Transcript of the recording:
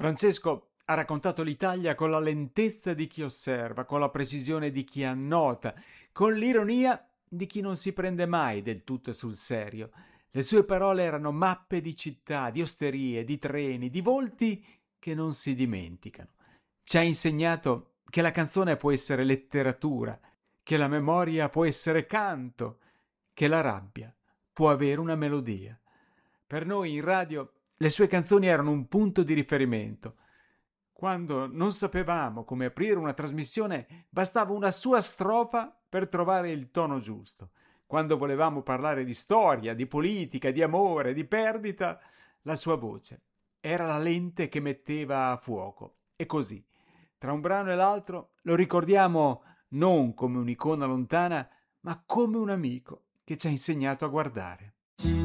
Francesco ha raccontato l'Italia con la lentezza di chi osserva, con la precisione di chi annota, con l'ironia di chi non si prende mai del tutto sul serio. Le sue parole erano mappe di città, di osterie, di treni, di volti che non si dimenticano. Ci ha insegnato che la canzone può essere letteratura, che la memoria può essere canto, che la rabbia può avere una melodia. Per noi in radio le sue canzoni erano un punto di riferimento. Quando non sapevamo come aprire una trasmissione, bastava una sua strofa per trovare il tono giusto. Quando volevamo parlare di storia, di politica, di amore, di perdita, la sua voce era la lente che metteva a fuoco. E così, tra un brano e l'altro, lo ricordiamo non come un'icona lontana, ma come un amico che ci ha insegnato a guardare.